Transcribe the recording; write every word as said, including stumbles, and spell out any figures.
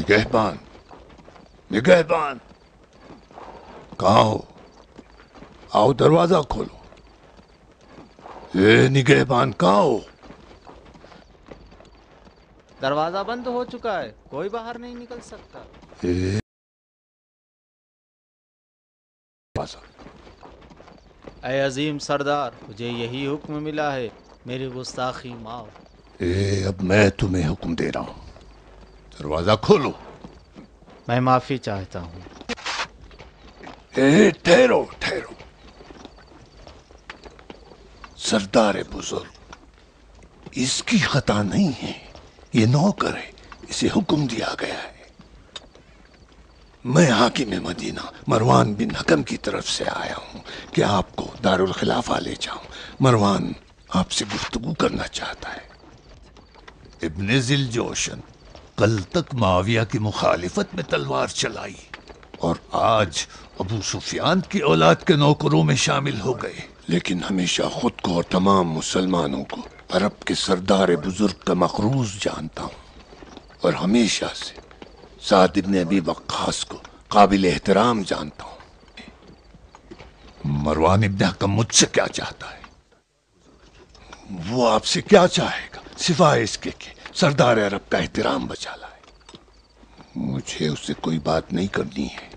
نگہبان نگہبان کہاں ہو؟ آؤ دروازہ کھولو. اے نگہبان کہاں ہو؟ دروازہ بند ہو چکا ہے، کوئی باہر نہیں نکل سکتا. اے اے عظیم سردار، مجھے یہی حکم ملا ہے، میری گستاخی معاف. اے اب میں تمہیں حکم دے رہا ہوں، دروازہ کھولو. میں معافی چاہتا ہوں. اے ٹھہرو ٹھہرو. سردار بزرگ، اس کی خطا نہیں ہے، یہ نوکر ہے، اسے حکم دیا گیا ہے. میں حاکم مدینہ مروان بن حکم کی طرف سے آیا ہوں کہ آپ کو دارالخلافہ لے جاؤں. مروان آپ سے گفتگو کرنا چاہتا ہے. ابن ذی الجوشن، کل تک معاویہ کی مخالفت میں تلوار چلائی اور آج ابو سفیان کی اولاد کے نوکروں میں شامل ہو گئے، لیکن ہمیشہ خود کو اور تمام مسلمانوں کو عرب کے سردار بزرگ کا مقروض جانتا ہوں، اور ہمیشہ سے سعد ابن ابی وقاص کو قابل احترام جانتا ہوں. مروان ابن حکم مجھ سے کیا چاہتا ہے؟ وہ آپ سے کیا چاہے گا سوائے اس کے کہ سردار عرب کا احترام بچا لائے. مجھے اس سے کوئی بات نہیں کرنی ہے.